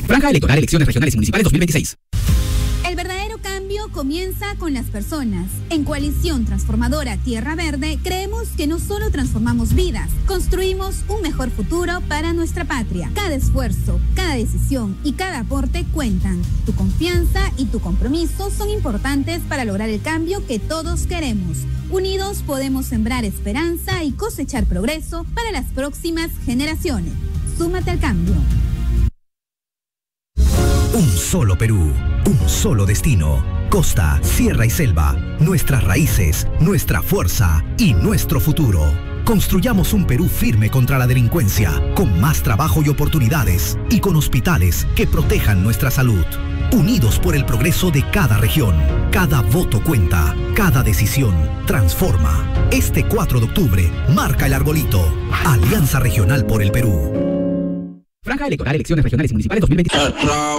Franja electoral, elecciones regionales y municipales 2026. El verdadero cambio comienza con las personas. En Coalición Transformadora Tierra Verde creemos que no solo transformamos vidas, construimos un mejor futuro para nuestra patria. Cada esfuerzo, cada decisión y cada aporte cuentan. Tu confianza y tu compromiso son importantes para lograr el cambio que todos queremos. Unidos podemos sembrar esperanza y cosechar progreso para las próximas generaciones. Súmate al cambio. Un solo Perú, un solo destino. Costa, sierra y selva, nuestras raíces, nuestra fuerza y nuestro futuro. Construyamos un Perú firme contra la delincuencia, con más trabajo y oportunidades, y con hospitales que protejan nuestra salud. Unidos por el progreso de cada región. Cada voto cuenta, cada decisión transforma. Este 4 de octubre, marca el arbolito. Alianza Regional por el Perú. Franja electoral, elecciones regionales y municipales 2026.